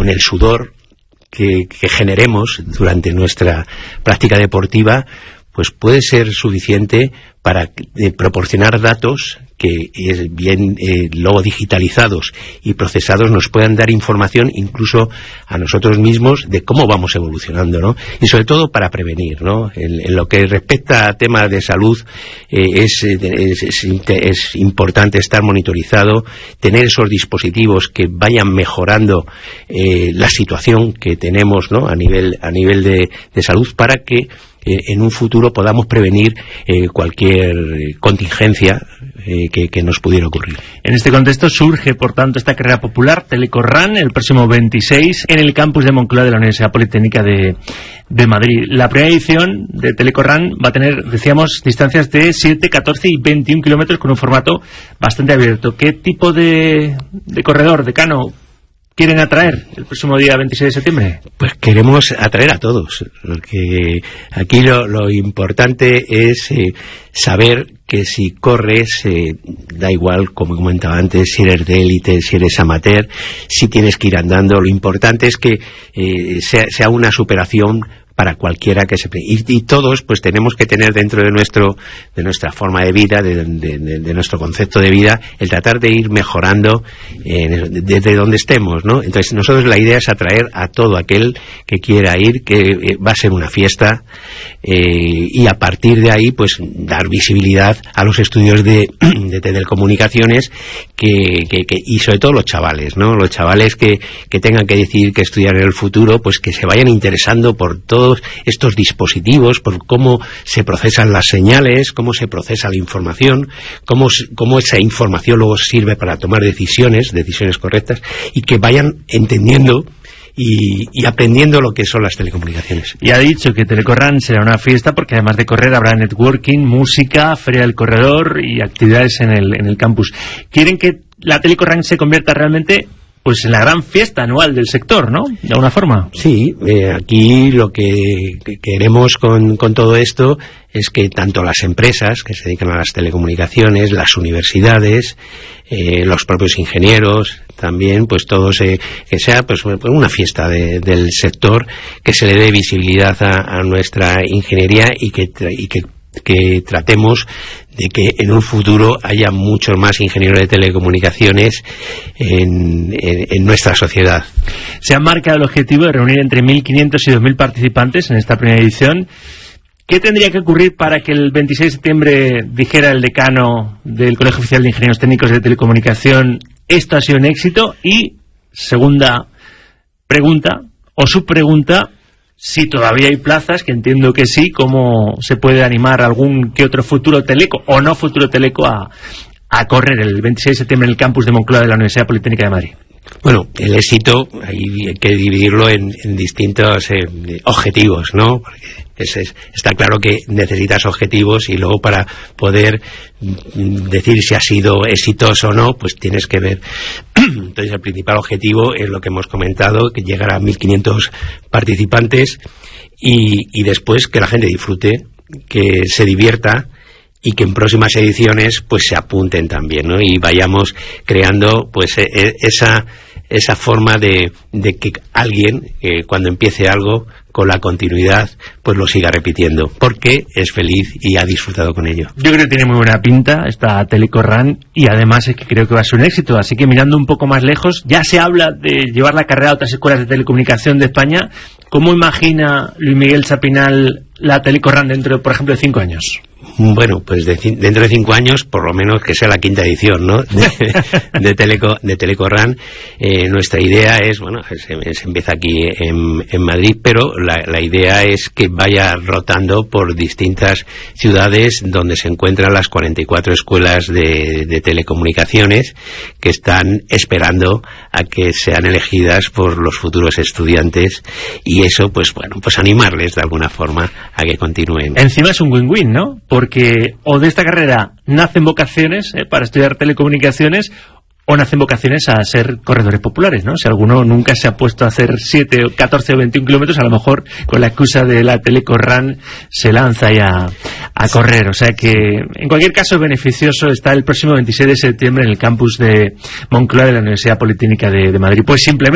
con el sudor que generemos durante nuestra práctica deportiva, pues puede ser suficiente para proporcionar datos que, bien luego digitalizados y procesados, nos puedan dar información incluso a nosotros mismos de cómo vamos evolucionando, ¿no? Y sobre todo para prevenir, ¿no? En lo que respecta a temas de salud, es importante estar monitorizado, tener esos dispositivos que vayan mejorando la situación que tenemos, ¿no? a nivel de salud, para que en un futuro podamos prevenir cualquier contingencia que nos pudiera ocurrir. En este contexto surge, por tanto, esta carrera popular Teleco Run el próximo 26 en el campus de Moncloa de la Universidad Politécnica de Madrid. La primera edición de Teleco Run va a tener, decíamos, distancias de 7, 14 y 21 kilómetros con un formato bastante abierto. ¿Qué tipo de corredor, decano, quieren atraer el próximo día 26 de septiembre? Pues queremos atraer a todos, porque aquí lo importante es saber que si corres, da igual, como comentaba antes, si eres de élite, si eres amateur, si tienes que ir andando, lo importante es que sea una superación para cualquiera que se... Y todos pues tenemos que tener dentro de nuestra forma de vida, de nuestro concepto de vida, el tratar de ir mejorando desde donde estemos, ¿no? Entonces nosotros la idea es atraer a todo aquel que quiera ir, que va a ser una fiesta, y a partir de ahí pues dar visibilidad a los estudios de telecomunicaciones y sobre todo los chavales, ¿no? Los chavales que tengan que decidir qué estudiar en el futuro, pues que se vayan interesando por todos estos dispositivos, por cómo se procesan las señales, cómo se procesa la información, cómo esa información luego sirve para tomar decisiones correctas, y que vayan entendiendo y aprendiendo lo que son las telecomunicaciones. Y ha dicho que Teleco Run será una fiesta porque además de correr habrá networking, música, feria del corredor y actividades en el campus. Quieren que la Teleco Run se convierta realmente pues en la gran fiesta anual del sector, ¿no? De alguna forma. Sí, aquí lo que queremos con todo esto es que tanto las empresas que se dedican a las telecomunicaciones, las universidades, los propios ingenieros, también, pues todos, que sea pues una fiesta del sector, que se le dé visibilidad a nuestra ingeniería y que tratemos de que en un futuro haya muchos más ingenieros de telecomunicaciones en nuestra sociedad. Se ha marcado el objetivo de reunir entre 1.500 y 2.000 participantes en esta primera edición. ¿Qué tendría que ocurrir para que el 26 de septiembre dijera el decano del Colegio Oficial de Ingenieros Técnicos de Telecomunicación: esto ha sido un éxito? Y segunda pregunta, o subpregunta, si todavía hay plazas, que entiendo que sí, ¿cómo se puede animar algún que otro futuro teleco o no futuro teleco a correr el 26 de septiembre en el campus de Moncloa de la Universidad Politécnica de Madrid? Bueno, el éxito ahí hay que dividirlo en distintos objetivos, ¿no? Porque está claro que necesitas objetivos, y luego para poder decir si ha sido exitoso o no, pues tienes que ver. Entonces el principal objetivo es lo que hemos comentado, que llegar a 1.500 participantes y después que la gente disfrute, que se divierta, y que en próximas ediciones pues se apunten también, ¿no? Y vayamos creando pues esa forma de que alguien, cuando empiece algo, con la continuidad, pues lo siga repitiendo, porque es feliz y ha disfrutado con ello. Yo creo que tiene muy buena pinta esta Teleco Run, y además es que creo que va a ser un éxito. Así que mirando un poco más lejos, ya se habla de llevar la carrera a otras escuelas de telecomunicación de España. ¿Cómo imagina Luis Miguel Chapinal la Teleco Run dentro, por ejemplo, de 5 años? Bueno, pues dentro de 5 años, por lo menos que sea la 5ª edición, ¿no? de Teleco Run. Nuestra idea es, bueno, se empieza aquí en Madrid, pero la idea es que vaya rotando por distintas ciudades donde se encuentran las 44 escuelas de telecomunicaciones que están esperando a que sean elegidas por los futuros estudiantes, y eso, pues bueno, pues animarles de alguna forma a que continúen. Encima es un win-win, ¿no? Porque o de esta carrera nacen vocaciones para estudiar telecomunicaciones, o nacen vocaciones a ser corredores populares, ¿no? Si alguno nunca se ha puesto a hacer 7, 14 o 21 kilómetros, a lo mejor con la excusa de la Teleco Run se lanza ya a correr. O sea que, en cualquier caso, beneficioso está el próximo 26 de septiembre en el campus de Moncloa de la Universidad Politécnica de Madrid. Pues simplemente